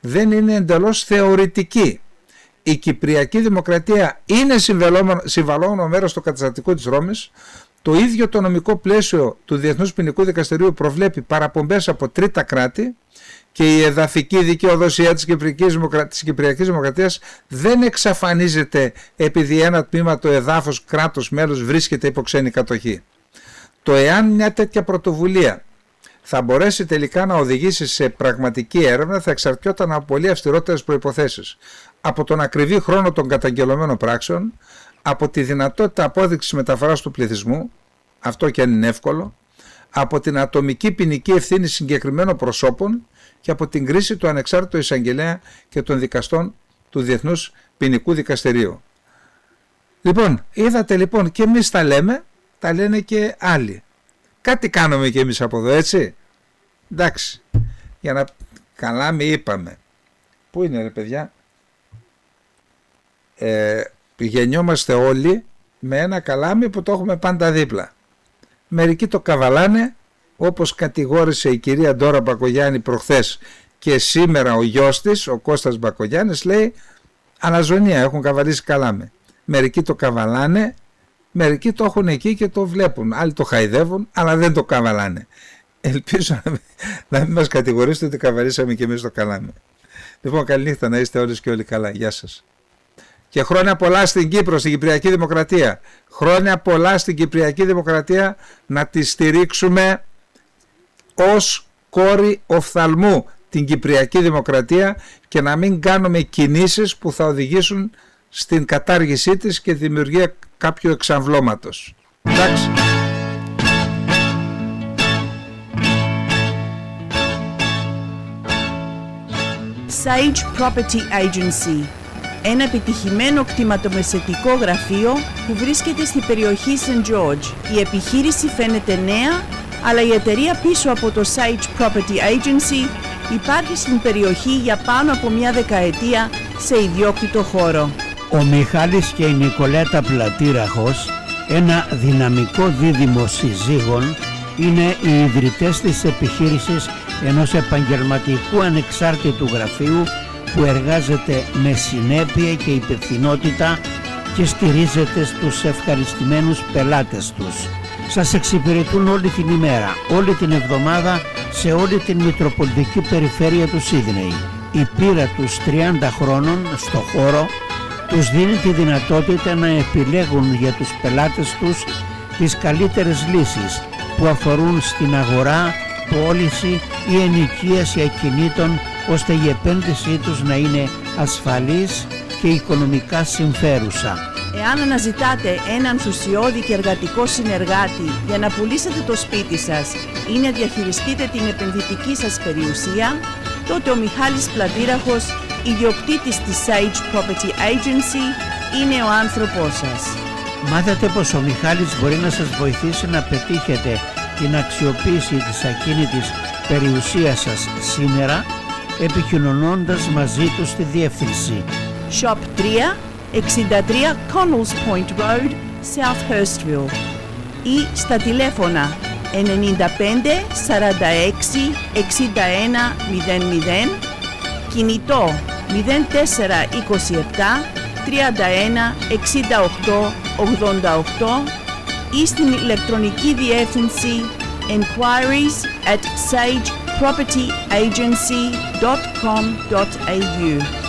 δεν είναι εντελώς θεωρητική. Η Κυπριακή Δημοκρατία είναι συμβαλόμενο μέρος στο καταστατικό της Ρώμης. Το ίδιο το νομικό πλαίσιο του Διεθνούς Ποινικού Δικαστηρίου προβλέπει παραπομπές από τρίτα κράτη και η εδαφική δικαιοδοσία της Κυπριακής Δημοκρατίας δεν εξαφανίζεται επειδή ένα τμήμα του εδάφους κράτος μέλος βρίσκεται υπό ξένη κατοχή. Το εάν μια τέτοια πρωτοβουλία θα μπορέσει τελικά να οδηγήσει σε πραγματική έρευνα θα εξαρτιόταν από πολύ αυστηρότερες προϋποθέσεις. Από τον ακριβή χρόνο των καταγγελωμένων πράξεων, από τη δυνατότητα απόδειξης μεταφοράς του πληθυσμού, αυτό και αν είναι εύκολο, από την ατομική ποινική ευθύνη συγκεκριμένων προσώπων και από την κρίση του ανεξάρτητου εισαγγελέα και των δικαστών του Διεθνούς Ποινικού Δικαστηρίου. Λοιπόν, είδατε λοιπόν, και εμείς τα λέμε, τα λένε και άλλοι. Κάτι κάνουμε και εμείς από εδώ, έτσι. Εντάξει, για να καλά μη είπαμε. Πού είναι ρε παιδιά? Γεννιόμαστε όλοι με ένα καλάμι που το έχουμε πάντα δίπλα. Μερικοί το καβαλάνε, όπως κατηγόρησε η κυρία Ντόρα Μπακογιάννη προχθές και σήμερα ο γιος της, ο Κώστας Μπακογιάννης, λέει αναζωνία, έχουν καβαλήσει καλάμι. Μερικοί το καβαλάνε, μερικοί το έχουν εκεί και το βλέπουν. Άλλοι το χαϊδεύουν, αλλά δεν το καβαλάνε. Ελπίζω να μην μας κατηγορήσετε ότι καβαλήσαμε και εμείς το καλάμι. Λοιπόν, καληνύχτα, να είστε όλες και όλοι καλά. Γεια σας. Και χρόνια πολλά στην Κύπρο, στην Κυπριακή Δημοκρατία. Χρόνια πολλά στην Κυπριακή Δημοκρατία, να τη στηρίξουμε ως κόρη οφθαλμού την Κυπριακή Δημοκρατία και να μην κάνουμε κινήσεις που θα οδηγήσουν στην κατάργησή της και δημιουργία κάποιου εξαμβλώματος. Εντάξει. Sage Property Agency, ένα επιτυχημένο κτηματομεσαιτικό γραφείο που βρίσκεται στην περιοχή St. George. Η επιχείρηση φαίνεται νέα, αλλά η εταιρεία πίσω από το Sage Property Agency υπάρχει στην περιοχή για πάνω από μια δεκαετία σε ιδιόκτητο χώρο. Ο Μιχάλης και η Νικολέτα Πλατήραχος, ένα δυναμικό δίδυμο συζύγων, είναι οι ιδρυτές της επιχείρησης ενός επαγγελματικού ανεξάρτητου γραφείου που εργάζεται με συνέπεια και υπευθυνότητα και στηρίζεται στους ευχαριστημένους πελάτες τους. Σας εξυπηρετούν όλη την ημέρα, όλη την εβδομάδα, σε όλη την Μητροπολιτική Περιφέρεια του Σίδνεϊ. Η πείρα τους 30 χρόνων στο χώρο τους δίνει τη δυνατότητα να επιλέγουν για τους πελάτες τους τις καλύτερες λύσεις που αφορούν στην αγορά, πώληση ή ενοικίαση ακινήτων, ώστε η επένδυσή τους να είναι ασφαλής και οικονομικά συμφέρουσα. Εάν αναζητάτε έναν ενθουσιώδη και εργατικό συνεργάτη για να πουλήσετε το σπίτι σας ή να διαχειριστείτε την επενδυτική σας περιουσία, τότε ο Μιχάλης Πλατήραχος, ιδιοκτήτης της Sage Property Agency, είναι ο άνθρωπός σας. Μάθατε πως ο Μιχάλης μπορεί να σας βοηθήσει να πετύχετε την αξιοποίηση της ακίνητης περιουσίας σας σήμερα, επικοινωνώντας μαζί του στη διεύθυνση Shop 3, 63 Connells Point Road, South Hurstville, ή στα τηλέφωνα 95 46 61 00, κινητό 0427 31 68 88 ή στην ηλεκτρονική διεύθυνση enquiries@sagepropertyagency.com.au.